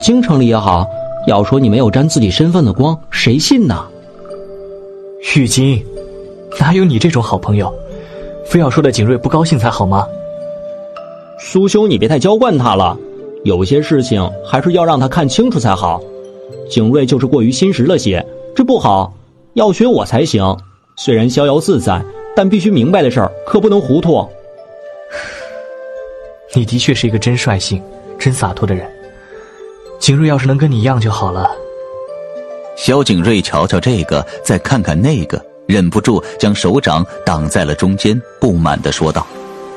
京城里也好，要说你没有沾自己身份的光，谁信呢？ 玉京，哪有你这种好朋友？非要说的景睿不高兴才好吗？ 苏兄，你别太娇惯他了，有些事情还是要让他看清楚才好。景睿就是过于心实了些，这不好，要学我才行。虽然逍遥自在，但必须明白的事儿可不能糊涂。 你的确是一个真率性、真洒脱的人。景睿要是能跟你一样就好了。 萧景睿瞧瞧这个，再看看那个，忍不住将手掌挡在了中间，不满地说道：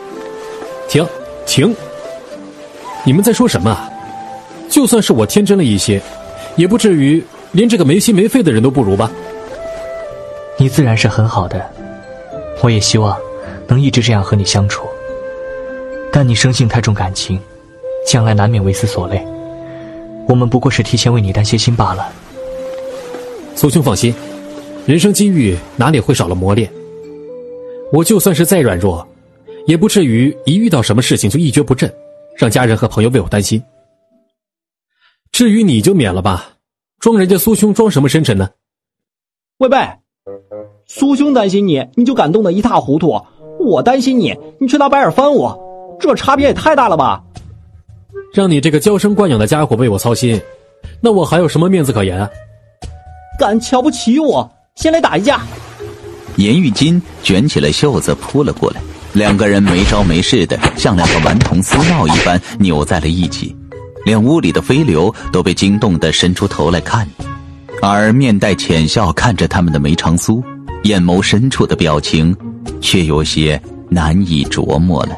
停！你们在说什么啊？就算是我天真了一些，也不至于连这个没心没肺的人都不如吧？ 你自然是很好的，我也希望能一直这样和你相处。但你生性太重感情，将来难免为此所累。我们不过是提前为你担些心罢了。 苏兄放心，人生机遇哪里会少了磨练？我就算是再软弱，也不至于一遇到什么事情就一蹶不振，让家人和朋友为我担心。至于你就免了吧，装人家苏兄装什么深沉呢？ 喂，苏兄担心你，你就感动得一塌糊涂；我担心你，你却拿白眼翻我，这差别也太大了吧？ 让你这个娇生惯养的家伙为我操心，那我还有什么面子可言啊？ 敢瞧不起我，先来打一架！ 严玉金卷起了袖子扑了过来，两个人没招没势的，像两个顽童厮闹一般扭在了一起，连屋里的飞流都被惊动地伸出头来看。而面带浅笑看着他们的梅长苏，眼眸深处的表情却有些难以琢磨了。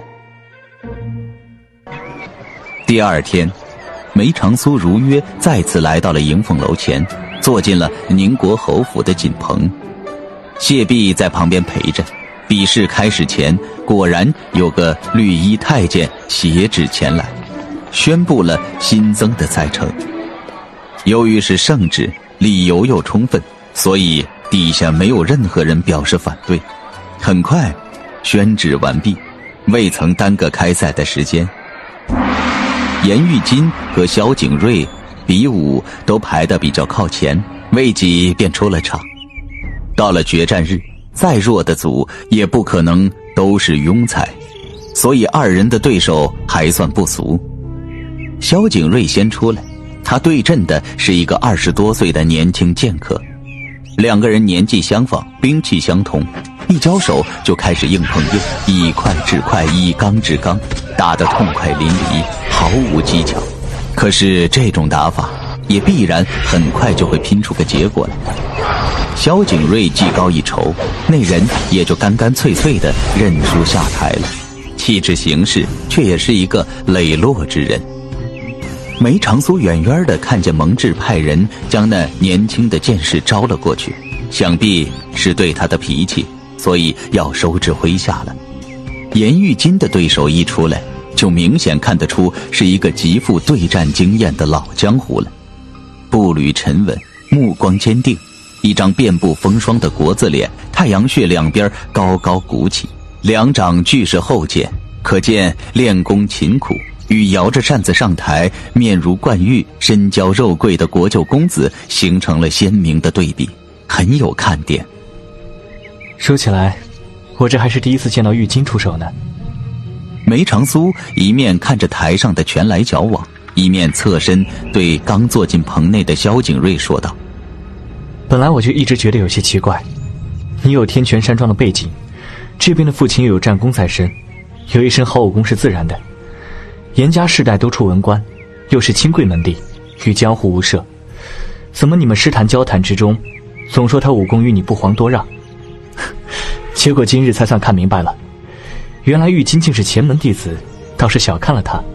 第二天，梅长苏如约再次来到了迎凤楼前，坐进了宁国侯府的锦棚。谢弼在旁边陪着。比试开始前，果然有个绿衣太监携旨前来，宣布了新增的赛程。由于是圣旨，理由又充分，所以底下没有任何人表示反对。很快宣旨完毕，未曾耽搁开赛的时间。严玉金和萧景睿比武都排得比较靠前，未几便出了场。到了决战日，再弱的组也不可能都是庸才，所以二人的对手还算不俗。萧景睿先出来，他对阵的是一个20多岁的年轻剑客。两个人年纪相仿，兵器相同，一交手就开始硬碰硬，以快制快，以刚制刚，打得痛快淋漓，毫无技巧。可是这种打法也必然很快就会拼出个结果来。萧景睿技高一筹，那人也就干干脆脆地认输下台了，气质行事却也是一个磊落之人。梅长苏远远地看见蒙挚派人将那年轻的剑士招了过去，想必是对他的脾气，所以要收至麾下了。严玉金的对手一出来，就明显看得出是一个极富对战经验的老江湖了。步履沉稳，目光坚定，一张遍布风霜的国字脸，太阳穴两边高高鼓起，两掌俱是后剑，可见练功勤苦，与摇着扇子上台，面如冠玉，身娇肉贵的国舅公子形成了鲜明的对比，很有看点。 说起来，我这还是第一次见到玉金出手呢。 梅长苏一面看着台上的拳来脚往，一面侧身对刚坐进棚内的萧景睿说道： 本来我就一直觉得有些奇怪，你有天泉山庄的背景，这边的父亲又有战功在身，有一身好武功是自然的。严家世代都出文官，又是清贵门第，与江湖无涉，怎么你们诗谈交谈之中总说他武功与你不遑多让？结果今日才算看明白了，原来玉金竟是前门弟子，倒是小看了他。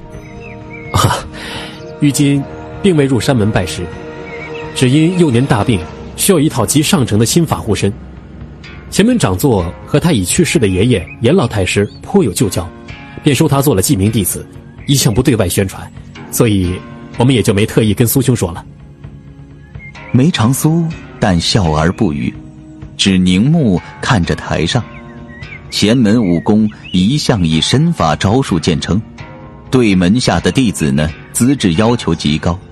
玉金并未入山门拜师，只因幼年大病，需要一套极上乘的心法护身。前门长座和他已去世的爷爷严老太师颇有旧交，便收他做了记名弟子，一向不对外宣传，所以我们也就没特意跟苏兄说了。 梅长苏但笑而不语，只凝目看着台上。前门武功一向以身法招数见称，对门下的弟子呢，资质要求极高，